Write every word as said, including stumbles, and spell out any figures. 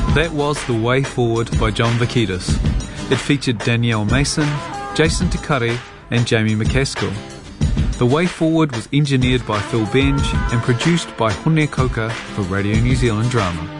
That was The Way Forward by John Vakitas. It featured Danielle Mason, Jason Tukari and Jamie McCaskill. The Way Forward was engineered by Phil Benge and produced by Hone Koka for Radio New Zealand Drama.